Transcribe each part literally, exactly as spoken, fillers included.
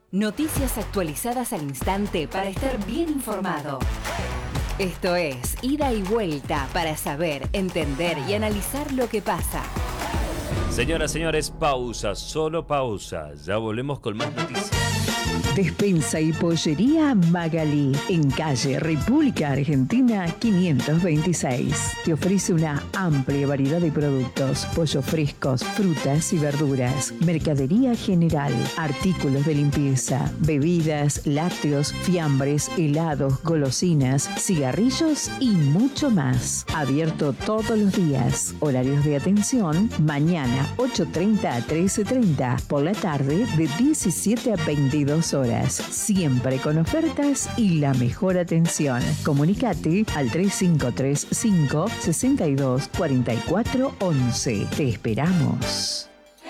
Noticias actualizadas al instante para estar bien informado. Esto es Ida y Vuelta para saber, entender y analizar lo que pasa. Señoras, señores, pausa, solo pausa. Ya volvemos con más noticias. Despensa y Pollería Magalí, en calle República Argentina quinientos veintiséis. Te ofrece una amplia variedad de productos, pollos frescos, frutas y verduras, mercadería general, artículos de limpieza, bebidas, lácteos, fiambres, helados, golosinas, cigarrillos y mucho más. Abierto todos los días. Horarios de atención: mañana ocho treinta a trece treinta, por la tarde de diecisiete a veintidós horas. Siempre con ofertas y la mejor atención. Comunicate al tres cinco tres cinco, seis dos cuatro cuatro once. Te esperamos.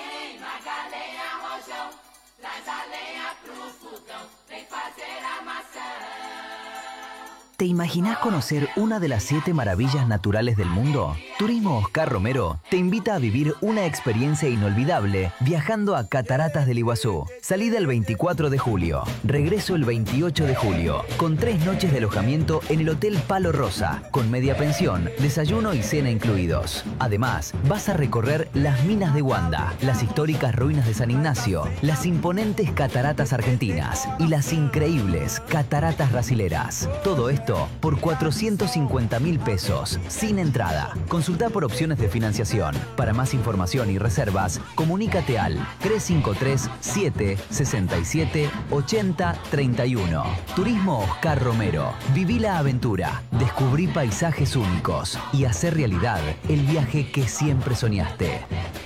¿Te imaginás conocer una de las siete maravillas naturales del mundo? Turismo Oscar Romero te invita a vivir una experiencia inolvidable viajando a Cataratas del Iguazú. Salida el veinticuatro de julio, regreso el veintiocho de julio, con tres noches de alojamiento en el Hotel Palo Rosa, con media pensión, desayuno y cena incluidos. Además, vas a recorrer las minas de Wanda, las históricas ruinas de San Ignacio, las imponentes cataratas argentinas y las increíbles cataratas brasileras. Todo esto por cuatrocientos cincuenta mil pesos, sin entrada. Consulta por opciones de financiación. Para más información y reservas, comunícate al tres cinco tres siete seis siete ocho cero tres uno. Turismo Oscar Romero. Viví la aventura, descubrí paisajes únicos y hacer realidad el viaje que siempre soñaste.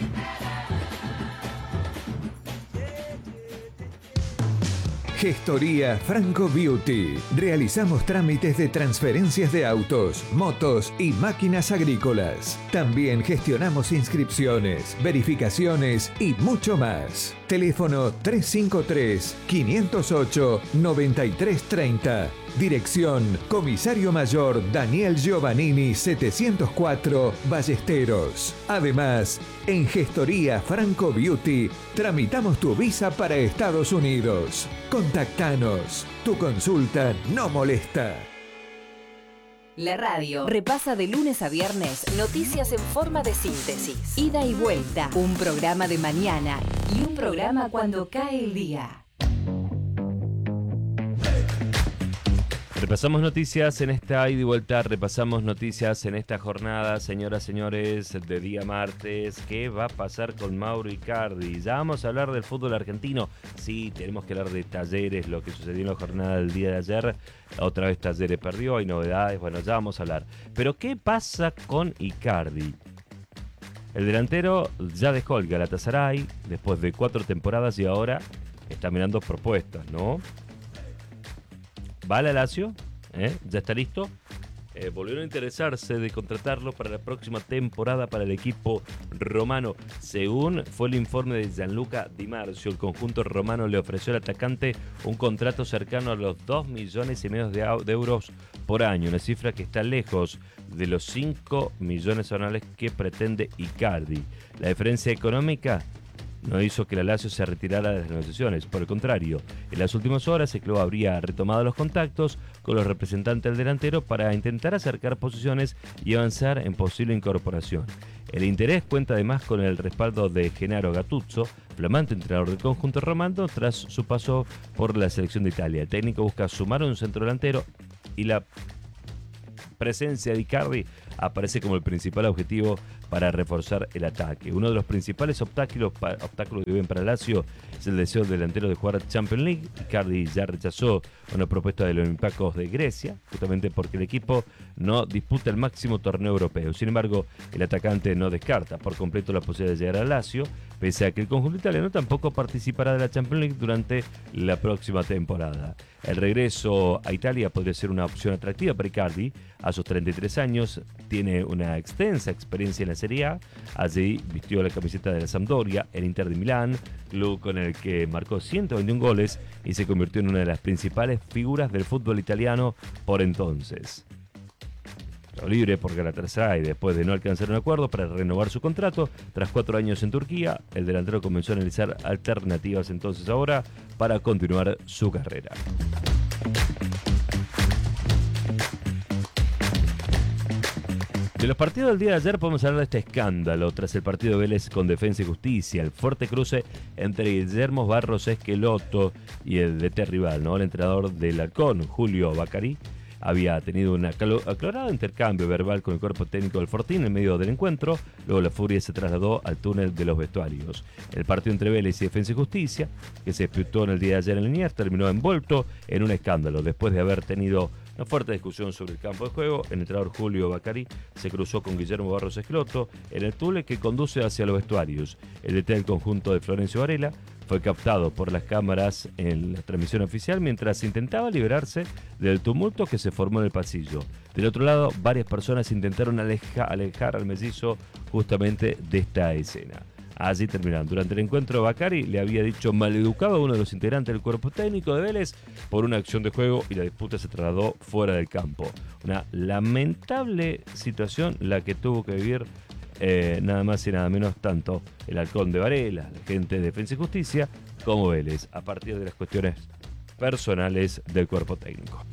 Gestoría Franco Beauty. Realizamos trámites de transferencias de autos, motos y máquinas agrícolas. También gestionamos inscripciones, verificaciones y mucho más. Teléfono tres cinco tres, cinco cero ocho, nueve tres tres cero. Dirección: Comisario Mayor Daniel Giovannini setecientos cuatro, Ballesteros. Además, en Gestoría Franco Beauty tramitamos tu visa para Estados Unidos. Contactanos. Tu consulta no molesta. La radio repasa de lunes a viernes noticias en forma de síntesis. Ida y Vuelta, un programa de mañana y un programa cuando cae el día. Repasamos noticias en esta ida y vuelta, repasamos noticias en esta jornada, señoras, señores, de día martes. ¿Qué va a pasar con Mauro Icardi? Ya vamos a hablar del fútbol argentino. Sí, tenemos que hablar de Talleres, lo que sucedió en la jornada del día de ayer. Otra vez Talleres perdió, hay novedades, bueno, ya vamos a hablar. Pero ¿qué pasa con Icardi? El delantero ya dejó el Galatasaray después de cuatro temporadas y ahora está mirando propuestas, ¿no? Va al Lazio, ¿eh? Ya está listo. Eh, volvieron a interesarse de contratarlo para la próxima temporada para el equipo romano. Según fue el informe de Gianluca Di Marzio, el conjunto romano le ofreció al atacante un contrato cercano a los dos millones y medio de, de euros por año, una cifra que está lejos de los cinco millones anuales que pretende Icardi. La diferencia económica no hizo que la Lazio se retirara de las negociaciones. Por el contrario, en las últimas horas el club habría retomado los contactos con los representantes del delantero para intentar acercar posiciones y avanzar en posible incorporación. El interés cuenta además con el respaldo de Gennaro Gattuso, flamante entrenador del conjunto romano, tras su paso por la selección de Italia. El técnico busca sumar un centro delantero y la presencia de Icardi aparece como el principal objetivo para reforzar el ataque. Uno de los principales obstáculos, para, obstáculos que viven para Lazio es el deseo del delantero de jugar Champions League. Icardi ya rechazó una propuesta de los Olympiacos de Grecia, justamente porque el equipo no disputa el máximo torneo europeo. Sin embargo, el atacante no descarta por completo la posibilidad de llegar a Lazio, pese a que el conjunto italiano tampoco participará de la Champions League durante la próxima temporada. El regreso a Italia podría ser una opción atractiva para Icardi. A sus treinta y tres años tiene una extensa experiencia en la Serie A. Allí vistió la camiseta de la Sampdoria, el Inter de Milán, club con el que marcó ciento veintiún goles y se convirtió en una de las principales figuras del fútbol italiano por entonces. quedó libre por Galatasaray después de no alcanzar un acuerdo para renovar su contrato. Tras cuatro años en Turquía, el delantero comenzó a analizar alternativas entonces ahora para continuar su carrera. De los partidos del día de ayer podemos hablar de este escándalo tras el partido de Vélez con Defensa y Justicia, el fuerte cruce entre Guillermo Barros Esqueloto y el D T rival, ¿no? El entrenador del Halcón, Julio Baccarí, había tenido un aclarado intercambio verbal con el cuerpo técnico del Fortín en medio del encuentro. Luego la furia se trasladó al túnel de los vestuarios. El partido entre Vélez y Defensa y Justicia, que se disputó en el día de ayer en Liniers, terminó envuelto en un escándalo después de haber tenido una fuerte discusión sobre el campo de juego. El entrenador Julio Baccarí se cruzó con Guillermo Barros Esqueloto en el túnel que conduce hacia los vestuarios. El D T del conjunto de Florencio Varela fue captado por las cámaras en la transmisión oficial mientras intentaba liberarse del tumulto que se formó en el pasillo. Del otro lado, varias personas intentaron aleja, alejar al mellizo justamente de esta escena. Así terminaron. Durante el encuentro, Baccarí le había dicho maleducado a uno de los integrantes del cuerpo técnico de Vélez por una acción de juego y la disputa se trasladó fuera del campo. Una lamentable situación la que tuvo que vivir eh, nada más y nada menos tanto el Halcón de Varela, la gente de Defensa y Justicia, como Vélez, a partir de las cuestiones personales del cuerpo técnico.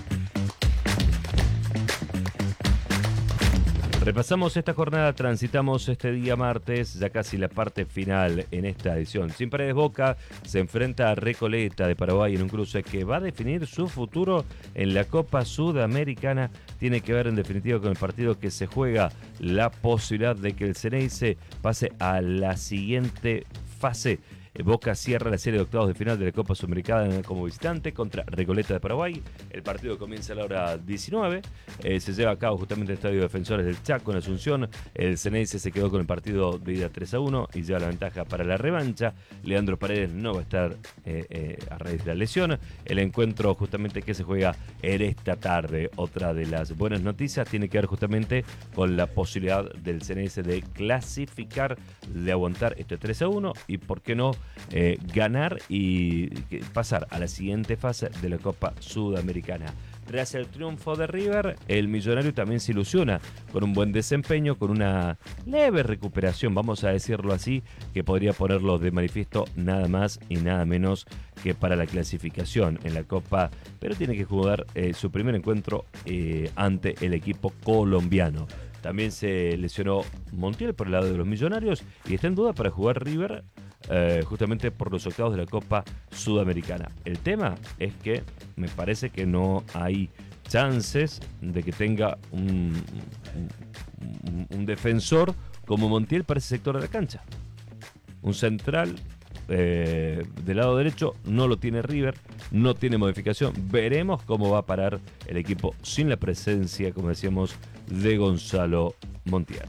Repasamos esta jornada, transitamos este día martes, ya casi la parte final en esta edición. Sin Paredes Boca se enfrenta a Recoleta de Paraguay en un cruce que va a definir su futuro en la Copa Sudamericana. Tiene que ver en definitiva con el partido que se juega la posibilidad de que el Ceneice pase a la siguiente fase. Boca cierra la serie de octavos de final de la Copa Sudamericana como visitante contra Recoleta de Paraguay. El partido comienza a la hora diecinueve. Eh, se lleva a cabo justamente en el Estadio Defensores del Chaco en Asunción. El Ceneice se quedó con el partido de ida tres a uno y lleva la ventaja para la revancha. Leandro Paredes no va a estar eh, eh, a raíz de la lesión. El encuentro justamente que se juega en esta tarde. Otra de las buenas noticias tiene que ver justamente con la posibilidad del Ceneice de clasificar, de aguantar este tres a uno y por qué no Eh, ganar y pasar a la siguiente fase de la Copa Sudamericana. Tras el triunfo de River, el millonario también se ilusiona con un buen desempeño, con una leve recuperación, vamos a decirlo así, que podría ponerlo de manifiesto nada más y nada menos que para la clasificación en la Copa, pero tiene que jugar eh, su primer encuentro eh, ante el equipo colombiano. También se lesionó Montiel por el lado de los millonarios y está en duda para jugar River eh, justamente por los octavos de la Copa Sudamericana. El tema es que me parece que no hay chances de que tenga un, un, un defensor como Montiel para ese sector de la cancha. Un central eh, del lado derecho no lo tiene River, no tiene modificación. Veremos cómo va a parar el equipo sin la presencia, como decíamos, de Gonzalo Montiel.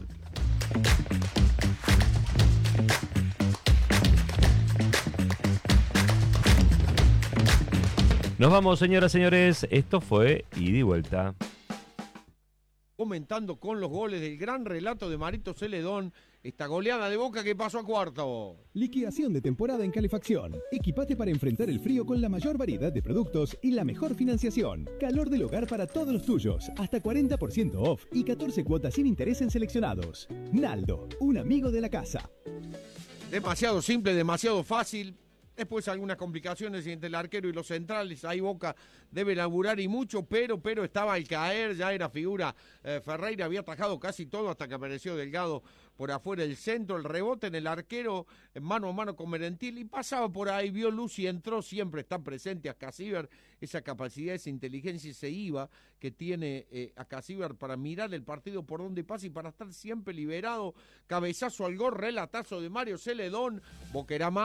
Nos vamos, señoras y señores. Esto fue Ida y Vuelta. Comentando con los goles del gran relato de Marito Celedón, esta goleada de Boca que pasó a cuarto. Liquidación de temporada en calefacción. Equipate para enfrentar el frío con la mayor variedad de productos y la mejor financiación. Calor del hogar para todos los tuyos. Hasta cuarenta por ciento off y catorce cuotas sin interés en seleccionados. Naldo, un amigo de la casa. Demasiado simple, demasiado fácil. Después algunas complicaciones entre el arquero y los centrales. Ahí Boca debe laburar y mucho, pero pero estaba al caer, ya era figura. Eh, Ferreira había atajado casi todo hasta que apareció Delgado por afuera del centro. El rebote en el arquero, en mano a mano con Merentiel, y pasaba por ahí, vio luz y entró. Siempre está presente Ascasíbar, esa capacidad, esa inteligencia, ese I V A que tiene eh, Ascasíbar para mirar el partido por donde pasa y para estar siempre liberado. Cabezazo al gol, relatazo de Mario Celedón. Boquerama